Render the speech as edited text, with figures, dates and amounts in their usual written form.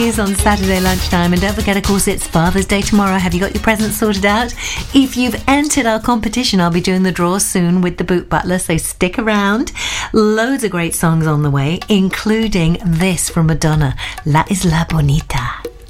On Saturday lunchtime, and don't forget, of course, it's Father's Day tomorrow. Have you got your presents sorted out? If you've entered our competition, I'll be doing the draw soon with the Boot Butler, so stick around. Loads of great songs on the way, including this from Madonna, La Isla Bonita.